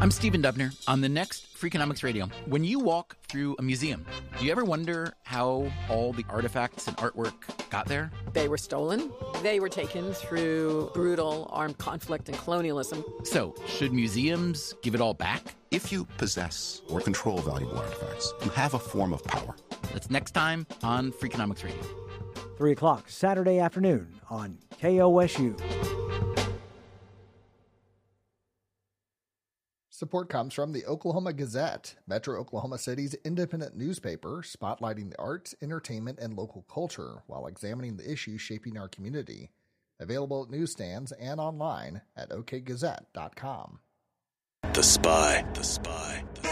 I'm Stephen Dubner. On the next Freakonomics Radio, when you walk through a museum, do you ever wonder how all the artifacts and artwork got there? They were stolen. They were taken through brutal armed conflict and colonialism. So, should museums give it all back? If you possess or control valuable artifacts, you have a form of power. That's next time on Freakonomics Radio. 3 o'clock Saturday afternoon on KOSU. Support comes from the Oklahoma Gazette, Metro Oklahoma City's independent newspaper, spotlighting the arts, entertainment, and local culture while examining the issues shaping our community. Available at newsstands and online at okgazette.com. The Spy.